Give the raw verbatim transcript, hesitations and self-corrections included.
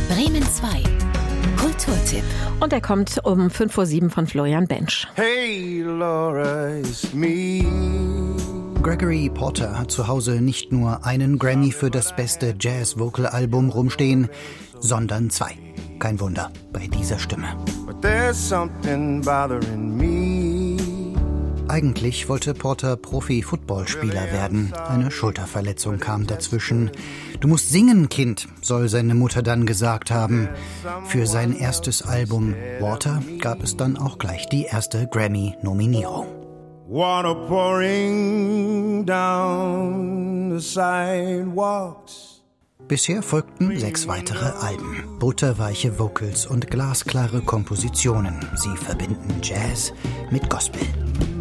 Bremen zwei. Kulturtipp. Und er kommt um fünf vor sieben von Florian Bensch. Hey Laura, it's me. Gregory Porter hat zu Hause nicht nur einen Grammy für das beste Jazz-Vocal-Album rumstehen, sondern zwei. Kein Wunder bei dieser Stimme. But there's something bothering me. Eigentlich wollte Porter Profi-Footballspieler werden. Eine Schulterverletzung kam dazwischen. Du musst singen, Kind, soll seine Mutter dann gesagt haben. Für sein erstes Album Water gab es dann auch gleich die erste Grammy-Nominierung. Water pouring down the sidewalks. Bisher folgten sechs weitere Alben. Butterweiche Vocals und glasklare Kompositionen. Sie verbinden Jazz mit Gospel.